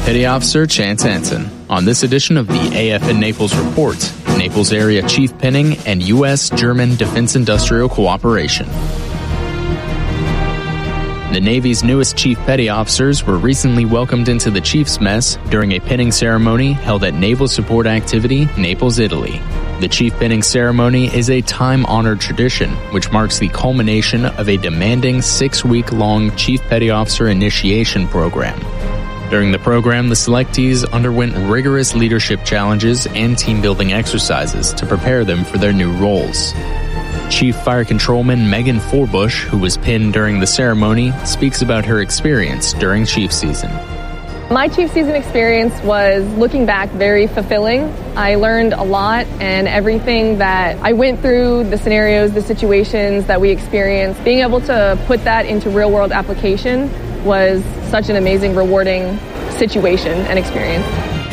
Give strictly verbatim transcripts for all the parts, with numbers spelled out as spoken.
Petty Officer Chance Hansen. On this edition of the A F N Naples Report, Naples Area Chief Pinning and U S German Defense Industrial Cooperation. The Navy's newest Chief Petty Officers were recently welcomed into the Chief's Mess during a pinning ceremony held at Naval Support Activity, Naples, Italy. The Chief Pinning ceremony is a time-honored tradition, which marks the culmination of a demanding six-week-long Chief Petty Officer initiation program. During the program, the selectees underwent rigorous leadership challenges and team-building exercises to prepare them for their new roles. Chief Fire Controlman Megan Forbush, who was pinned during the ceremony, speaks about her experience during Chief Season. My Chief Season experience was, looking back, very fulfilling. I learned a lot, and everything that I went through, the scenarios, the situations that we experienced, being able to put that into real-world application was such an amazing, rewarding situation and experience.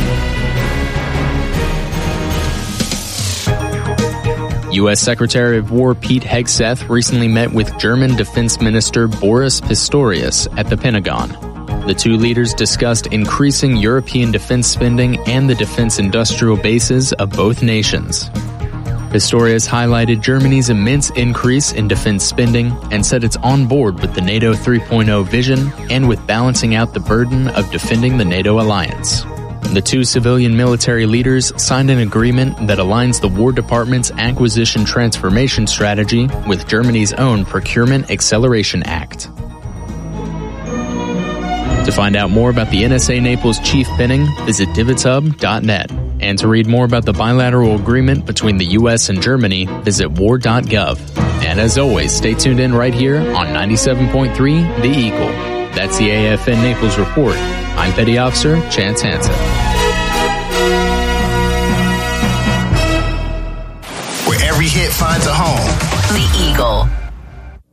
U S Secretary of War Pete Hegseth recently met with German Defense Minister Boris Pistorius at the Pentagon. The two leaders discussed increasing European defense spending and the defense industrial bases of both nations. Pistorius highlighted Germany's immense increase in defense spending and said it's on board with the NATO three point oh vision and with balancing out the burden of defending the NATO alliance. The two civilian military leaders signed an agreement that aligns the War Department's acquisition transformation strategy with Germany's own Procurement Acceleration Act. To find out more about the N S A Naples Chief Pinning, visit divots-hub dot net. And to read more about the bilateral agreement between the U S and Germany, visit war dot gov. And as always, stay tuned in right here on ninety-seven point three The Eagle. That's the A F N Naples Report. I'm Petty Officer Chance Hansen. Where every hit finds a home. The Eagle.